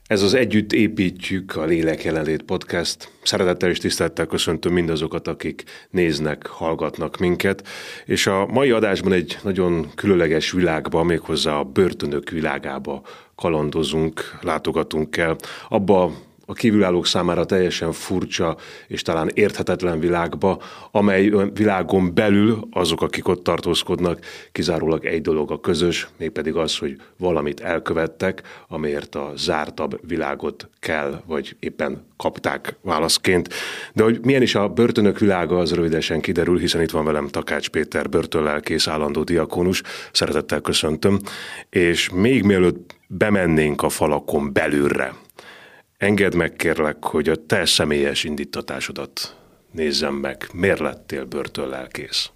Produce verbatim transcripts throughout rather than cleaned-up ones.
Ez az Együtt építjük a Lélek jelenlét podcast. Szeretettel és tisztelettel köszöntöm mindazokat, akik néznek, hallgatnak minket, és a mai adásban egy nagyon különleges világba, méghozzá a börtönök világába kalandozunk, látogatunk el. Abba a kívülállók számára teljesen furcsa és talán érthetetlen világba, amely világon belül azok, akik ott tartózkodnak, kizárólag egy dolog a közös, mégpedig az, hogy valamit elkövettek, amért a zártabb világot kell, vagy éppen kapták válaszként. De hogy milyen is a börtönök világa, az rövidesen kiderül, hiszen itt van velem Takács Péter, börtönlelkész, állandó diakónus. Szeretettel köszöntöm. És még mielőtt bemennénk a falakon belülre, engedd meg kérlek, hogy a te személyes indítatásodat nézzem meg. Miért lettél börtönlelkész?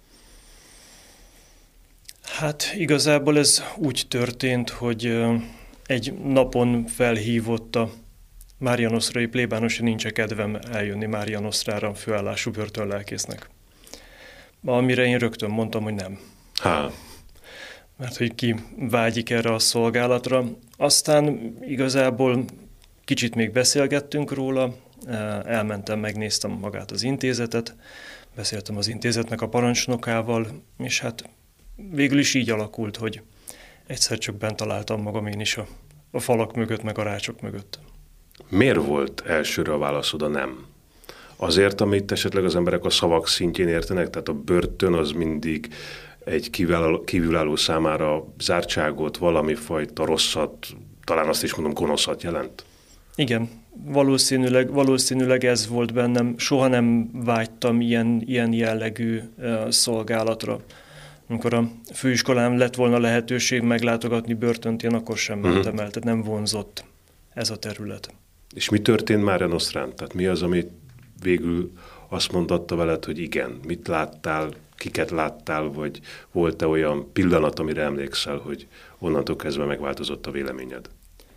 Hát igazából ez úgy történt, hogy egy napon felhívott a Mária Nostrai plébános, hogy nincs kedvem eljönni Mária Nostrára főállású börtönlelkésznek. Amire én rögtön mondtam, hogy nem. Há. Mert hogy ki vágyik erre a szolgálatra. Aztán igazából kicsit még beszélgettünk róla, elmentem, megnéztem magát az intézetet, beszéltem az intézetnek a parancsnokával, és hát végül is így alakult, hogy egyszer csak bent találtam magam én is a, a falak mögött, meg a rácsok mögött. Miért volt elsőre a válaszod a nem? Azért, amit esetleg az emberek a szavak szintjén értenek, tehát a börtön az mindig egy kívülálló, kívülálló számára zártságot, valami fajta rosszat, talán azt is mondom, gonoszat jelent? Igen, valószínűleg, valószínűleg ez volt bennem. Soha nem vágytam ilyen, ilyen jellegű uh, szolgálatra. Amikor a főiskolám lett volna lehetőség meglátogatni börtönt, én akkor sem mentem uh-huh. el, tehát nem vonzott ez a terület. És mi történt Mária Nostrán? Tehát mi az, ami végül azt mondatta veled, hogy igen? Mit láttál, kiket láttál, vagy volt-e olyan pillanat, amire emlékszel, hogy onnantól kezdve megváltozott a véleményed?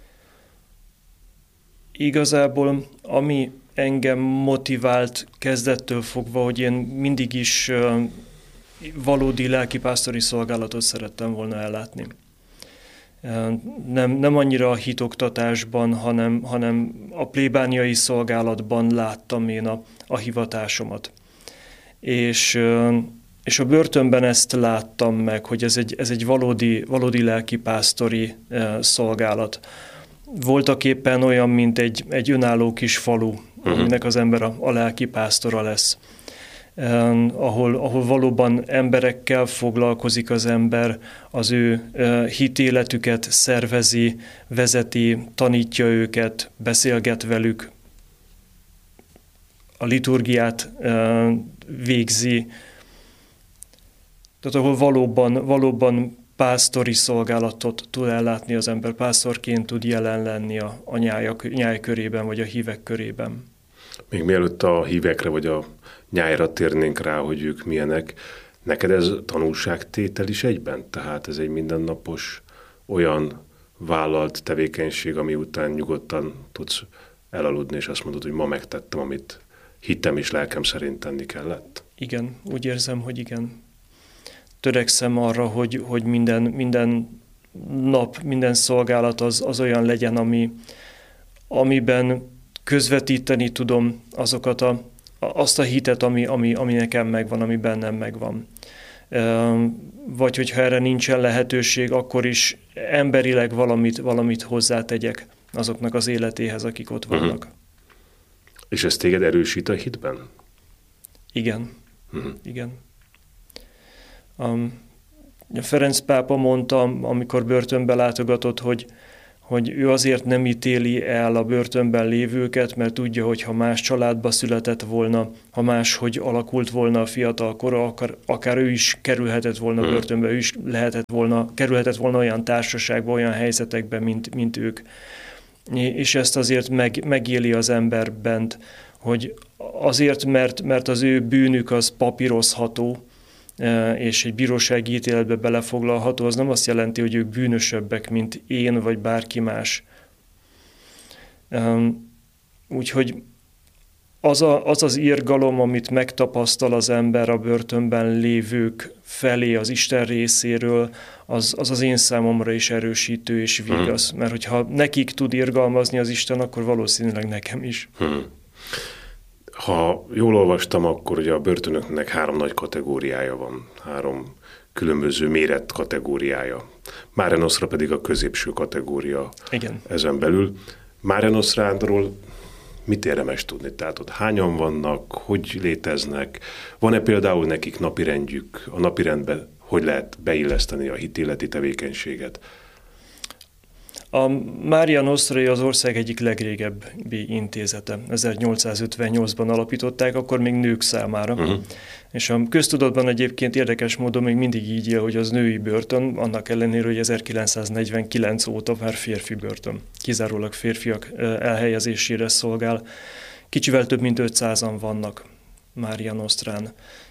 Igazából, ami engem motivált kezdettől fogva, hogy én mindig is uh, valódi lelkipásztori szolgálatot szerettem volna ellátni. Uh, nem, nem annyira a hitoktatásban, hanem, hanem a plébániai szolgálatban láttam én a, a hivatásomat. És, uh, és a börtönben ezt láttam meg, hogy ez egy, ez egy valódi, valódi lelkipásztori uh, szolgálat. Voltak éppen olyan, mint egy, egy önálló kis falu, uh-huh. aminek az ember a, a lelkipásztora lesz. Uh, ahol, ahol valóban emberekkel foglalkozik az ember, az ő uh, hitéletüket szervezi, vezeti, tanítja őket, beszélget velük, a liturgiát uh, végzi. Tehát ahol valóban, valóban pásztori szolgálatot tud ellátni az ember, pásztorként tud jelen lenni a, a nyájak, nyáj körében, vagy a hívek körében. Még mielőtt a hívekre, vagy a nyájra térnénk rá, hogy ők milyenek, neked ez tanulságtétel is egyben? Tehát ez egy mindennapos olyan vállalt tevékenység, ami után nyugodtan tudsz elaludni, és azt mondod, hogy ma megtettem, amit hittem és lelkem szerint tenni kellett? Igen, úgy érzem, hogy igen. Törekszem arra, hogy, hogy minden, minden nap, minden szolgálat az, az olyan legyen, ami, amiben közvetíteni tudom azokat a, azt a hitet, ami, ami, ami nekem megvan, ami bennem megvan. Vagy hogyha erre nincsen lehetőség, akkor is emberileg valamit, valamit hozzátegyek azoknak az életéhez, akik ott vannak. Uh-huh. És ez téged erősít a hitben? Igen. Uh-huh. Igen. Um, Ferenc pápa mondta, amikor börtönbe látogatott, hogy, hogy ő azért nem ítéli el a börtönben lévőket, mert tudja, hogy ha más családba született volna, ha máshogy alakult volna a fiatal kora, akár, akár ő is kerülhetett volna hmm. börtönbe, ő is lehetett volna, kerülhetett volna olyan társaságba, olyan helyzetekbe, mint, mint ők. És ezt azért meg, megéli az ember bent, hogy azért, mert, mert az ő bűnük az papírozható, és egy bírósági ítéletbe belefoglalható, az nem azt jelenti, hogy ők bűnösebbek, mint én, vagy bárki más. Úgyhogy az, a, az az irgalom, amit megtapasztal az ember a börtönben lévők felé az Isten részéről, az az, az én számomra is erősítő és vigasz. Hmm. Mert hogyha nekik tud irgalmazni az Isten, akkor valószínűleg nekem is. Hmm. Ha jól olvastam, akkor ugye a börtönöknek három nagy kategóriája van. Három különböző méret kategóriája. Mare Nostra pedig a középső kategória. Igen. Ezen belül. Mare Nostráról mit érdemes tudni? Tehát ott hányan vannak, hogy léteznek? Van-e például nekik napirendjük? A napirendbe hogy lehet beilleszteni a hitéleti tevékenységet? A Maria Nostra az ország egyik legrégebbi intézete. ezernyolcszázötvennyolcban alapították, akkor még nők számára. Uh-huh. És a köztudatban egyébként érdekes módon még mindig így él, hogy az női börtön, annak ellenére, hogy ezerkilencszáznegyvenkilenc óta már férfi börtön. Kizárólag férfiak elhelyezésére szolgál. Kicsivel több mint ötszázan vannak Maria Nostrán.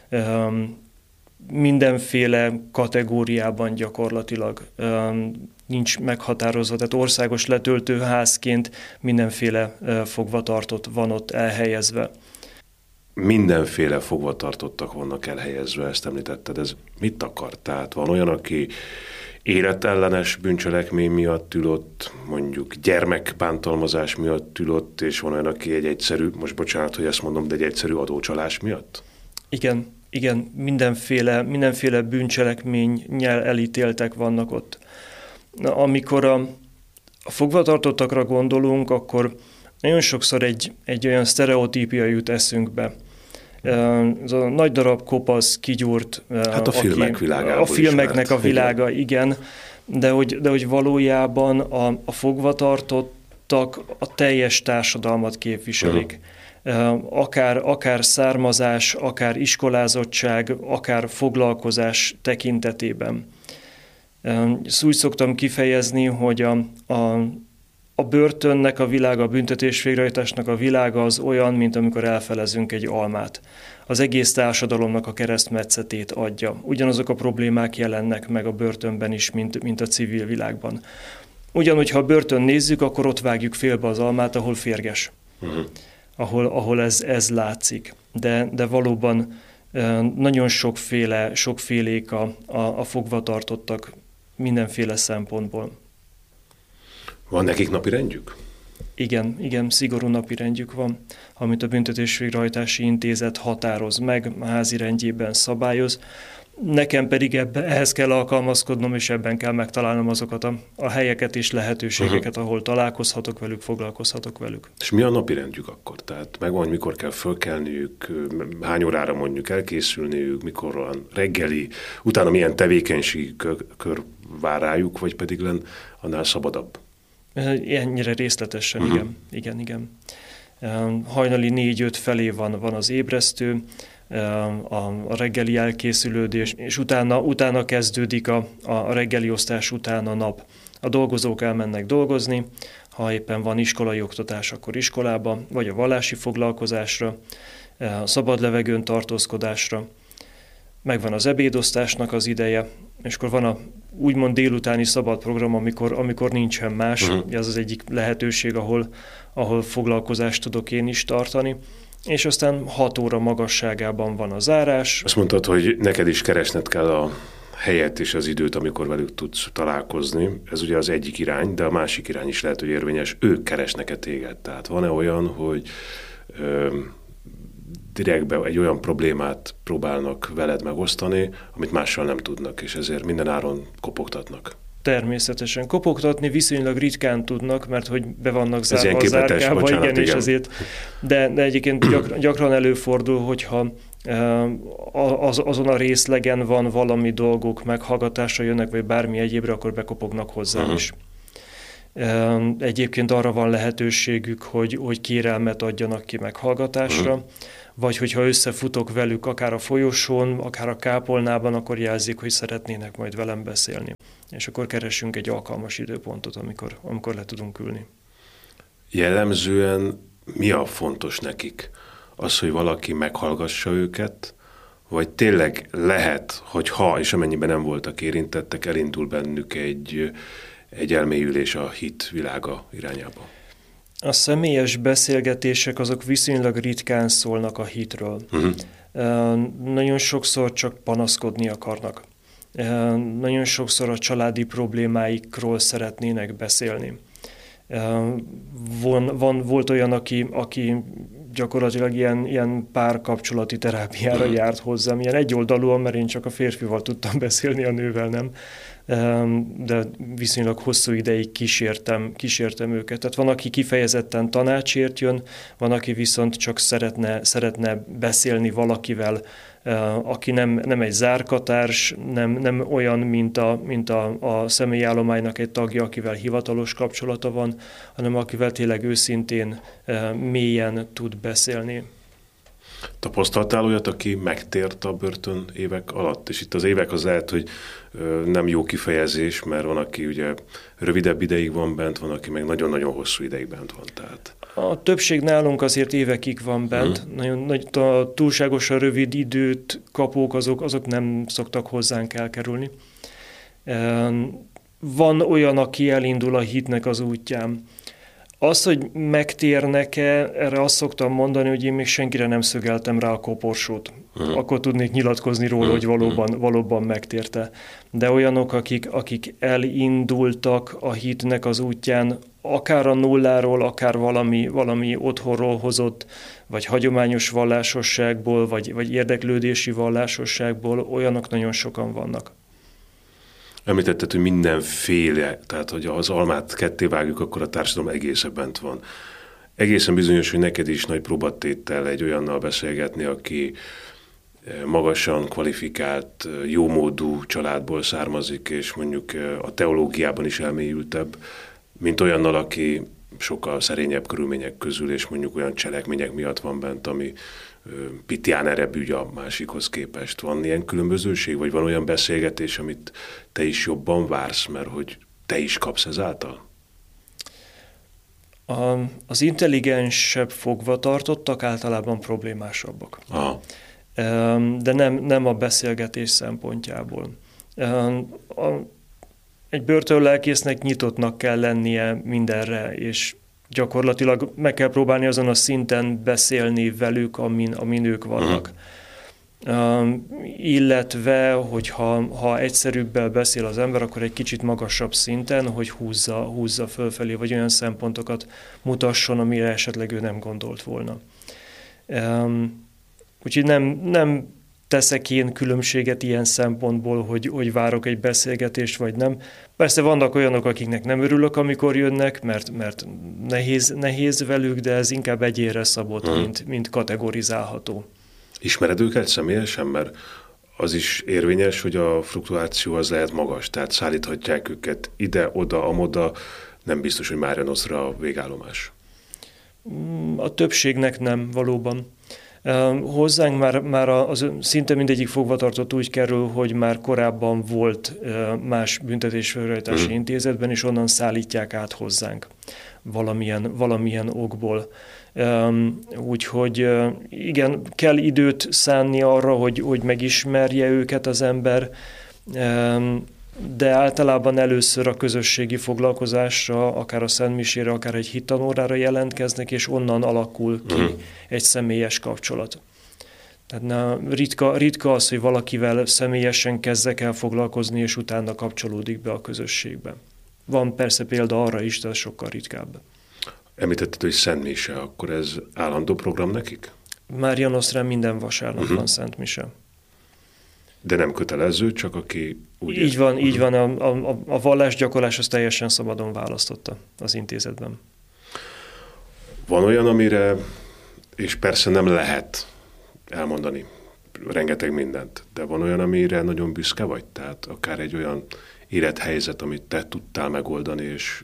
Mindenféle kategóriában gyakorlatilag nincs meghatározva, tehát országos letöltőházként mindenféle fogvatartott van ott elhelyezve. Mindenféle fogvatartottak vannak elhelyezve, ezt említetted, ez mit akar? Tehát van olyan, aki életellenes bűncselekmény miatt ül ott, mondjuk gyermekbántalmazás miatt ül ott, és van olyan, aki egy egyszerű, most bocsánat, hogy ezt mondom, de egy egyszerű adócsalás miatt? Igen, igen, mindenféle, mindenféle bűncselekménnyel elítéltek vannak ott. Na, amikor a, a fogvatartottakra gondolunk, akkor nagyon sokszor egy, egy olyan sztereotípia jut eszünkbe. Ez a nagy darab kopasz, kigyúrt... Hát a filmek világából A filmeknek ismert. A világa, igen. igen. De hogy, de hogy valójában a, a fogvatartottak a teljes társadalmat képviselik. Uh-huh. Akár, akár származás, akár iskolázottság, akár foglalkozás tekintetében. Ezt úgy szoktam kifejezni, hogy a, a, a börtönnek a világa, a büntetés végrehajtásnak a világa az olyan, mint amikor elfelezünk egy almát. Az egész társadalomnak a keresztmetszetét adja. Ugyanazok a problémák jelennek meg a börtönben is, mint, mint a civil világban. Ugyanúgy, ha a börtön nézzük, akkor ott vágjuk félbe az almát, ahol férges. Uh-huh. Ahol, ahol ez, ez látszik. De, de valóban nagyon sokféle, sokfélék a, a, a fogvatartottak mindenféle szempontból. Van nekik napirendjük? Igen, igen, szigorú napirendjük van, amit a Büntetés Végrehajtási Intézet határoz meg, a házi rendjében szabályoz. Nekem pedig ebbe, ehhez kell alkalmazkodnom, és ebben kell megtalálnom azokat a, a helyeket és lehetőségeket, uh-huh. ahol találkozhatok velük, foglalkozhatok velük. És mi a napirendjük akkor? Tehát megvan, hogy mikor kell fölkelniük, hány órára mondjuk elkészülniük, mikor van reggeli, utána milyen tevékenység kör vár rájuk, vagy pedig len annál szabadabb? Ennyire részletesen, uh-huh. igen, igen, igen. Hajnali négy-öt felé van, van az ébresztő, a, a reggeli elkészülődés, és utána, utána kezdődik a, a reggeli osztás után a nap. A dolgozók elmennek dolgozni, ha éppen van iskolai oktatás, akkor iskolába, vagy a vallási foglalkozásra, a szabad levegőn tartózkodásra. Megvan az ebédosztásnak az ideje, és akkor van a úgymond délutáni szabad program, amikor, amikor nincsen más. Uh-huh. Ez az egyik lehetőség, ahol, ahol foglalkozást tudok én is tartani. És aztán hat óra magasságában van a zárás. Azt mondtad, hogy neked is keresned kell a helyet és az időt, amikor velük tudsz találkozni. Ez ugye az egyik irány, de a másik irány is lehet, hogy érvényes. Ők keresnek-e téged? Tehát van-e olyan, hogy ö, direktbe egy olyan problémát próbálnak veled megosztani, amit mással nem tudnak, és ezért minden áron kopogtatnak? Természetesen. Kopogtatni viszonylag ritkán tudnak, mert hogy be vannak zárva a képetes, zárkába, bocsánat, igen, igen. És azért, de, de egyébként gyakran, gyakran előfordul, hogyha az, azon a részlegen van valami dolgok, meghallgatásra jönnek, vagy bármi egyébre, akkor bekopognak hozzám uh-huh. is. Egyébként arra van lehetőségük, hogy, hogy kérelmet adjanak ki meghallgatásra, uh-huh. vagy hogyha összefutok velük akár a folyosón, akár a kápolnában, akkor jelzik, hogy szeretnének majd velem beszélni. És akkor keresünk egy alkalmas időpontot, amikor, amikor le tudunk ülni. Jellemzően mi a fontos nekik? Az, hogy valaki meghallgassa őket, vagy tényleg lehet, hogy ha és amennyiben nem voltak érintettek, elindul bennük egy, egy elmélyülés a hit világa irányába? A személyes beszélgetések azok viszonylag ritkán szólnak a hitről. Uh-huh. Nagyon sokszor csak panaszkodni akarnak. Nagyon sokszor a családi problémáikról szeretnének beszélni. Van, van, volt olyan, aki, aki gyakorlatilag ilyen, ilyen párkapcsolati terápiára járt hozzám, ilyen egyoldalúan, mert én csak a férfival tudtam beszélni, a nővel nem, de viszonylag hosszú ideig kísértem, kísértem őket. Tehát van, aki kifejezetten tanácsért jön, van, aki viszont csak szeretne, szeretne beszélni valakivel, aki nem, nem egy zárkatárs, nem, nem olyan, mint a, mint a, a személyállománynak egy tagja, akivel hivatalos kapcsolata van, hanem akivel tényleg őszintén, mélyen tud beszélni. Tapasztaltál olyat, aki megtért a börtön évek alatt? És itt az évek az lehet, hogy nem jó kifejezés, mert van, aki ugye rövidebb ideig van bent, van, aki meg nagyon-nagyon hosszú ideig bent van. Tehát. A többség nálunk azért évekig van bent. Hmm. Nagyon nagy, a túlságosan rövid időt kapók, azok, azok nem szoktak hozzánk elkerülni. Van olyan, aki elindul a hitnek az útján. Az, hogy megtérnek-e, erre azt szoktam mondani, hogy én még senkire nem szögeltem rá a koporsót. Uh-huh. Akkor tudnék nyilatkozni róla, uh-huh. hogy valóban, valóban megtérte. De olyanok, akik, akik elindultak a hitnek az útján, akár a nulláról, akár valami, valami otthonról hozott, vagy hagyományos vallásosságból, vagy, vagy érdeklődési vallásosságból, olyanok nagyon sokan vannak. Említetted, hogy mindenféle, tehát hogy az almát ketté vágjuk, akkor a társadalom egészen bent van. Egészen bizonyos, hogy neked is nagy próbatéttel egy olyannal beszélgetni, aki magasan kvalifikált, jómódú családból származik, és mondjuk a teológiában is elmélyültebb, mint olyannal, aki sokkal szerényebb körülmények közül, és mondjuk olyan cselekmények miatt van bent, ami pitján erebb ügy a másikhoz képest. Van ilyen különbözőség, vagy van olyan beszélgetés, amit te is jobban vársz, mert hogy te is kapsz ezáltal? A, az intelligensebb fogvatartottak általában problémásabbak. Aha. De nem, nem a beszélgetés szempontjából. A, egy börtönlelkésznek nyitottnak kell lennie mindenre, és gyakorlatilag meg kell próbálni azon a szinten beszélni velük, amin, amin ők vannak. Uh-huh. Uh, illetve, hogyha ha egyszerűbbel beszél az ember, akkor egy kicsit magasabb szinten, hogy húzza, húzza fölfelé, vagy olyan szempontokat mutasson, amire esetleg ő nem gondolt volna. Um, úgyhogy nem, nem teszek én különbséget ilyen szempontból, hogy, hogy várok egy beszélgetést, vagy nem. Persze vannak olyanok, akiknek nem örülök, amikor jönnek, mert, mert nehéz, nehéz velük, de ez inkább egyénre szabott, hmm. mint, mint kategorizálható. Ismered őket személyesen? Mert az is érvényes, hogy a fluktuáció az lehet magas, tehát szállíthatják őket ide, oda, amoda, nem biztos, hogy már jön oszra a végállomás. A többségnek nem, valóban. Uh, hozzánk már, már az, szinte mindegyik fogvatartott úgy kerül, hogy már korábban volt uh, más büntetésvégrehajtási hmm. intézetben, és onnan szállítják át hozzánk valamilyen, valamilyen okból. Um, úgyhogy uh, igen, kell időt szánni arra, hogy, hogy megismerje őket az ember, um, de általában először a közösségi foglalkozásra, akár a szentmisére, akár egy hittanórára jelentkeznek, és onnan alakul ki uh-huh. egy személyes kapcsolat. Tehát na, ritka, ritka az, hogy valakivel személyesen kezdek el foglalkozni, és utána kapcsolódik be a közösségbe. Van persze példa arra is, de ez sokkal ritkább. Említetted, hogy szentmise, akkor ez állandó program nekik? Mária Nosztrán minden vasárnap uh-huh. van szentmise. De nem kötelező, csak aki úgy... Így van, így van. A, a, a vallásgyakorlás az teljesen szabadon választotta az intézetben. Van olyan, amire, és persze nem lehet elmondani rengeteg mindent, de van olyan, amire nagyon büszke vagy? Tehát akár egy olyan élethelyzet, amit te tudtál megoldani, és...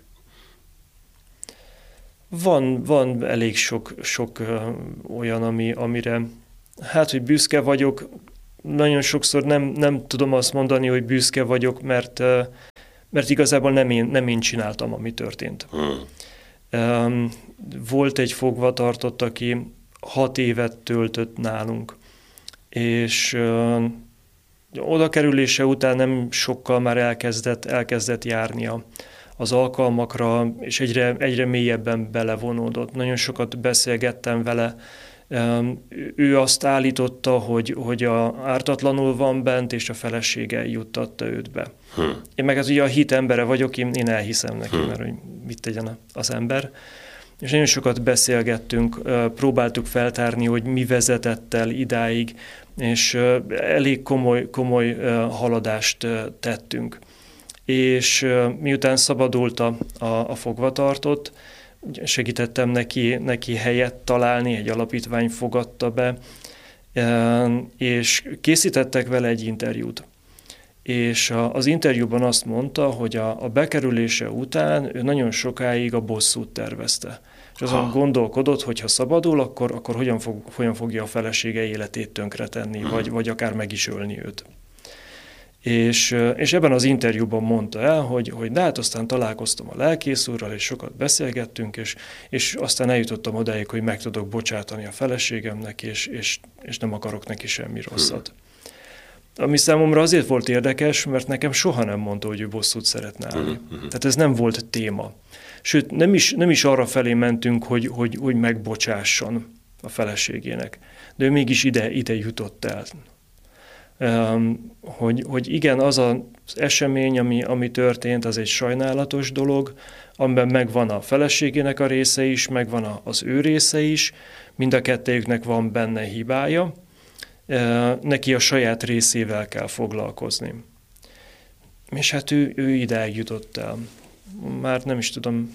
Van, van elég sok, sok uh, olyan, ami, amire, hát, hogy büszke vagyok. Nagyon sokszor nem, nem tudom azt mondani, hogy büszke vagyok, mert, mert igazából nem én, nem én csináltam, ami történt. Hmm. Volt egy fogvatartott, aki hat évet töltött nálunk, és oda kerülése után nem sokkal már elkezdett, elkezdett járni a, az alkalmakra, és egyre, egyre mélyebben belevonódott. Nagyon sokat beszélgettem vele. Ő azt állította, hogy, hogy a ártatlanul van bent, és a felesége juttatta őt be. Hmm. Én meg az ugye a hit embere vagyok, én, én elhiszem neki, hmm. mert hogy mit tegyen az ember. És nagyon sokat beszélgettünk, próbáltuk feltárni, hogy mi vezetett el idáig, és elég komoly, komoly haladást tettünk. És miután szabadult a, a, a fogvatartott, segítettem neki, neki helyet találni, egy alapítvány fogadta be, és készítettek vele egy interjút. És az interjúban azt mondta, hogy a, a bekerülése után ő nagyon sokáig a bosszút tervezte. És azon ha. gondolkodott, hogy ha szabadul, akkor, akkor hogyan, fog, hogyan fogja a felesége életét tönkretenni, hmm. vagy, vagy akár meg is ölni őt. És, és ebben az interjúban mondta el, hogy, hogy de hát aztán találkoztam a lelkész úrral, és sokat beszélgettünk, és, és aztán eljutottam odáig, hogy meg tudok bocsátani a feleségemnek, és, és, és nem akarok neki semmi rosszat. Hmm. Ami számomra azért volt érdekes, mert nekem soha nem mondta, hogy ő bosszút szeretne állni. Hmm. Tehát ez nem volt téma. Sőt, nem is, nem is arra felé mentünk, hogy, hogy, hogy megbocsásson a feleségének. De ő mégis ide, ide jutott el. Um, hogy, hogy igen, az az esemény, ami, ami történt, az egy sajnálatos dolog, amiben megvan a feleségének a része is, megvan a, az ő része is, mind a kettőjüknek van benne hibája, uh, neki a saját részével kell foglalkozni. És hát ő, ő ide jutott el. Már nem is tudom,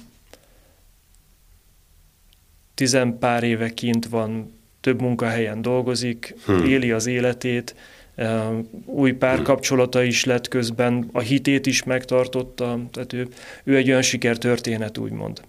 tizenpár éve kint van, több munkahelyen dolgozik, hmm. éli az életét, új párkapcsolata is lett közben, a hitét is megtartotta, tehát ő, ő egy olyan sikertörténet, úgymond.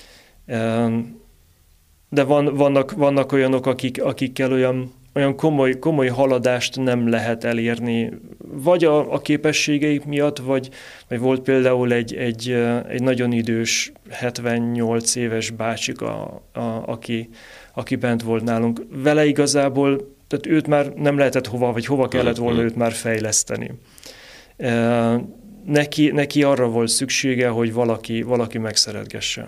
De van, vannak, vannak olyanok, akik, akikkel olyan, olyan komoly, komoly haladást nem lehet elérni, vagy a, a képességeik miatt, vagy, vagy volt például egy, egy, egy nagyon idős, hetvennyolc éves bácsika, a, aki, aki bent volt nálunk. Vele igazából, tehát őt már nem lehetett hova, vagy hova kellett volna őt már fejleszteni. E, neki, neki arra volt szüksége, hogy valaki, valaki megszeretgesse.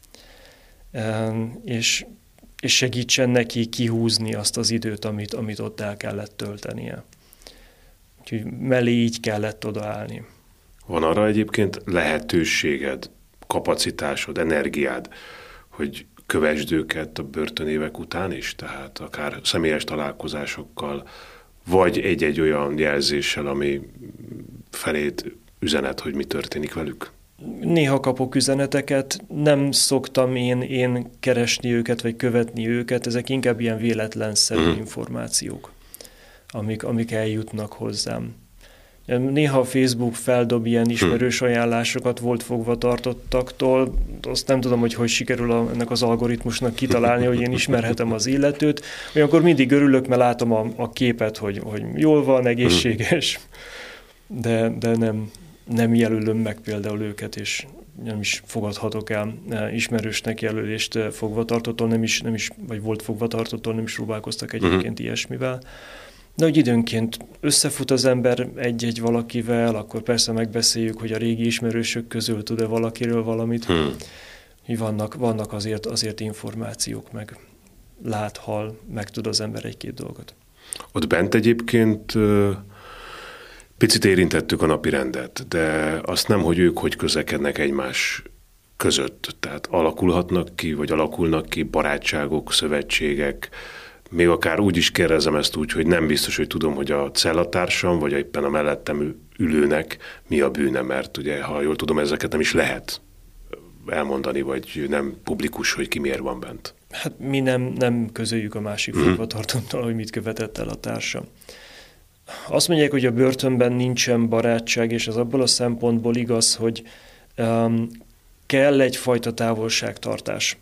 E, és, és segítsen neki kihúzni azt az időt, amit, amit ott el kellett töltenie. Úgyhogy mellé így kellett odaállni. Van arra egyébként lehetőséged, kapacitásod, energiád, hogy kövesd őket a börtönévek után is, tehát akár személyes találkozásokkal, vagy egy-egy olyan jelzéssel, ami felét üzenet, hogy mi történik velük? Néha kapok üzeneteket, nem szoktam én, én keresni őket, vagy követni őket, ezek inkább ilyen véletlenszerű mm. információk, amik, amik eljutnak hozzám. Néha a Facebook feldob ilyen ismerős ajánlásokat volt fogvatartottaktól, azt nem tudom, hogy hogy sikerül a, ennek az algoritmusnak kitalálni, hogy én ismerhetem az illetőt. Olyankor mindig örülök, mert látom a, a képet, hogy, hogy jól van, egészséges, de, de nem, nem jelölöm meg például őket, és nem is fogadhatok el ismerősnek jelölést fogvatartottól, nem is, nem is, vagy volt fogvatartottól, nem is próbálkoztak egyébként ilyesmivel. De hogy időnként összefut az ember egy-egy valakivel, akkor persze megbeszéljük, hogy a régi ismerősök közül tud-e valakiről valamit. Hmm. Vannak, vannak azért, azért információk, meg lát, hall, meg tud az ember egy-két dolgot. Ott bent egyébként picit érintettük a napirendet, de azt nem, hogy ők hogy közlekednek egymás között. Tehát alakulhatnak ki, vagy alakulnak ki barátságok, szövetségek. Még akár úgy is kérdezem ezt úgy, hogy nem biztos, hogy tudom, hogy a cellatársam, vagy éppen a mellettem ülőnek mi a bűne, mert ugye, ha jól tudom, ezeket nem is lehet elmondani, vagy nem publikus, hogy ki miért van bent. Hát mi nem, nem közöljük a másik mm. fogvatartottal, hogy mit követett el a társa. Azt mondják, hogy a börtönben nincsen barátság, és az abból a szempontból igaz, hogy um, kell egyfajta távolságtartás.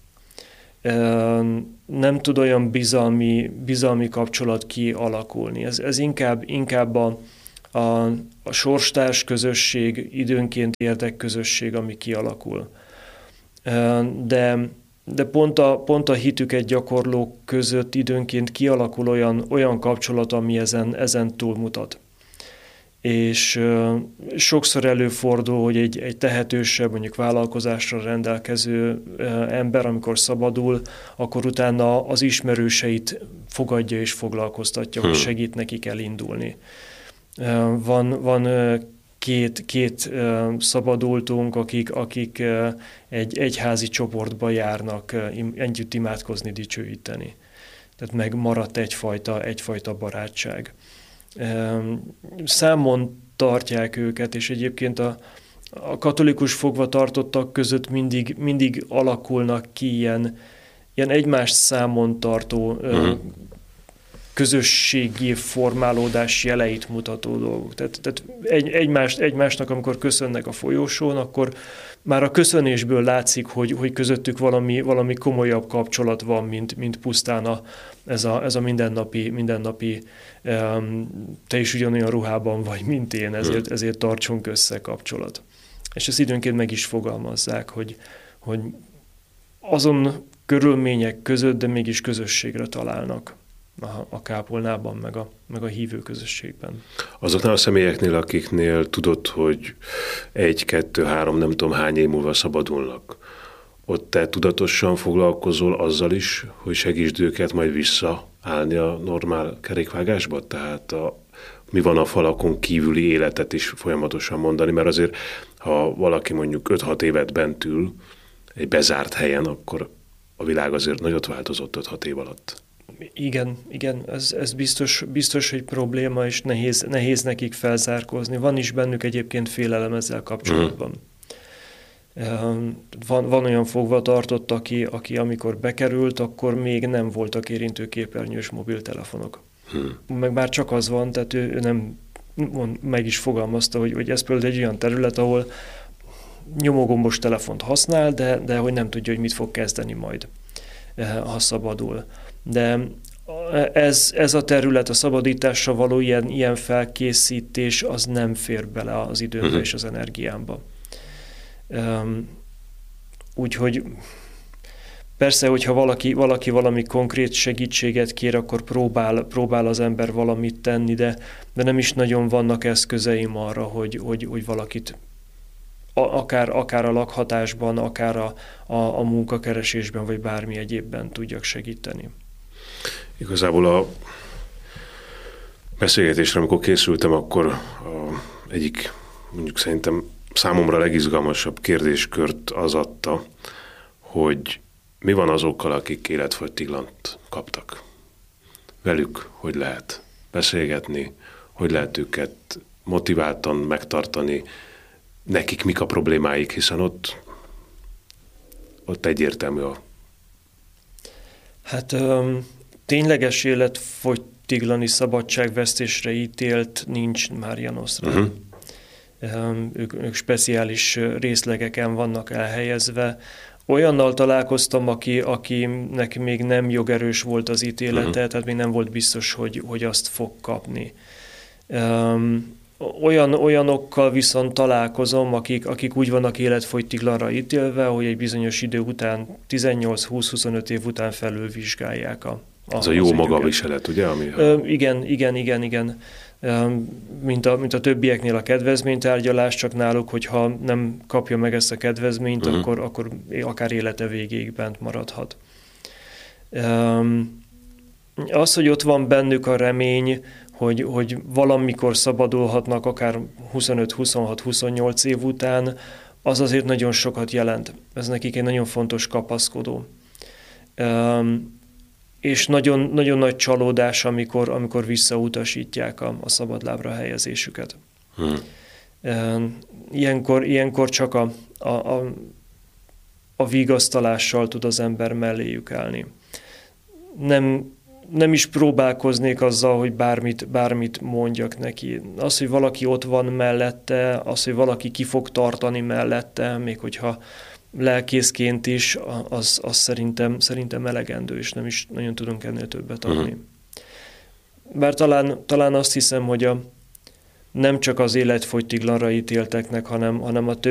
Nem tud olyan bizalmi, bizalmi kapcsolat kialakulni. Ez, ez inkább, inkább a, a, a sorstárs közösség, időnként érdekközösség, ami kialakul. De, de pont, a, pont a hitüket gyakorlók között időnként kialakul olyan, olyan kapcsolat, ami ezen, ezen túlmutat. és uh, sokszor előfordul, hogy egy, egy tehetősebb, mondjuk vállalkozásra rendelkező uh, ember, amikor szabadul, akkor utána az ismerőseit fogadja és foglalkoztatja, hmm. hogy segít nekik elindulni. Uh, van van uh, két, két uh, szabadultunk, akik, akik uh, egy egyházi csoportba járnak uh, együtt imádkozni, dicsőíteni. Tehát megmaradt egyfajta, egyfajta barátság. Számon tartják őket, és egyébként a, a katolikus fogvatartottak között mindig, mindig alakulnak ki ilyen, ilyen egymást számon tartó uh-huh. közösségi formálódás jeleit mutató dolgok. Tehát, tehát egy, egymást, egymásnak, amikor köszönnek a folyosón, akkor már a köszönésből látszik, hogy, hogy közöttük valami, valami komolyabb kapcsolat van, mint, mint pusztán a, ez, a, ez a mindennapi, mindennapi um, te is ugyanolyan ruhában vagy, mint én, ezért, ezért tartsunk össze kapcsolat. És ezt időnként meg is fogalmazzák, hogy, hogy azon körülmények között, de mégis közösségre találnak a, a kápolnában, meg a, meg a hívő közösségben. Azoknál a személyeknél, akiknél tudod, hogy egy, kettő, három, nem tudom hány év múlva szabadulnak, ott te tudatosan foglalkozol azzal is, hogy segítsd őket majd visszaállni a normál kerékvágásba? Tehát a, mi van a falakon kívüli életet is folyamatosan mondani, mert azért, ha valaki mondjuk öt-hat évet bent ül egy bezárt helyen, akkor a világ azért nagyot változott öt-hat év alatt. Igen, igen, ez, ez biztos, biztos, hogy probléma, és nehéz, nehéz nekik felzárkózni. Van is bennük egyébként félelem ezzel kapcsolatban. Mm. Van, van olyan fogvatartott, aki, aki amikor bekerült, akkor még nem voltak érintőképernyős mobiltelefonok. Hmm. Meg már csak az van, tehát ő, ő nem meg is fogalmazta, hogy, hogy ez például egy olyan terület, ahol nyomógombos telefont használ, de, de hogy nem tudja, hogy mit fog kezdeni majd, ha szabadul. De ez, ez a terület, a szabadításra való ilyen, ilyen felkészítés, az nem fér bele az időbe hmm. és az energiámba. Um, úgyhogy persze, hogyha valaki, valaki valami konkrét segítséget kér, akkor próbál, próbál az ember valamit tenni, de, de nem is nagyon vannak eszközeim arra, hogy, hogy, hogy valakit a, akár, akár a lakhatásban, akár a, a, a munkakeresésben, vagy bármi egyébben tudjak segíteni. Igazából a beszélgetésre, amikor készültem, akkor a egyik, mondjuk szerintem számomra legizgalmasabb kérdéskört az adta, hogy mi van azokkal, akik életfogytiglant kaptak. Velük hogy lehet beszélgetni, hogy lehet őket motiváltan megtartani, nekik mik a problémáik, hiszen ott, ott egyértelmű a... Hát um, tényleges életfogytiglani szabadságvesztésre ítélt nincs Mare Nostrum. Uh-huh. Ők, ők speciális részlegeken vannak elhelyezve. Olyannal találkoztam, aki, akinek még nem jogerős volt az ítélete, uh-huh. tehát még nem volt biztos, hogy, hogy azt fog kapni. Olyan, olyanokkal viszont találkozom, akik, akik úgy vannak életfogytiglanra ítélve, hogy egy bizonyos idő után, tizennyolc-húsz-huszonöt év után felülvizsgálják a, a Ez a jó magaviselet, ugye? Ami, ha... Ö, igen, igen, igen, igen. Mint a, mint a többieknél a kedvezménytárgyalás, csak náluk, hogyha nem kapja meg ezt a kedvezményt, uh-huh. akkor, akkor akár élete végéig bent maradhat. Az, hogy ott van bennük a remény, hogy, hogy valamikor szabadulhatnak, akár huszonöt, huszonhat, huszonnyolc év után, az azért nagyon sokat jelent. Ez nekik egy nagyon fontos kapaszkodó. És nagyon, nagyon nagy csalódás, amikor, amikor visszautasítják a, a szabadlábra helyezésüket. Hmm. Ilyenkor, ilyenkor csak a, a, a, a vigasztalással tud az ember melléjük állni. Nem, nem is próbálkoznék azzal, hogy bármit, bármit mondjak neki. Az, hogy valaki ott van mellette, az, hogy valaki ki fog tartani mellette, még hogyha lelkészként is, az, az szerintem, szerintem elegendő, és nem is nagyon tudunk ennél többet adni. Uh-huh. Bár talán, talán azt hiszem, hogy a, nem csak az életfogytiglanra ítélteknek, hanem, hanem a több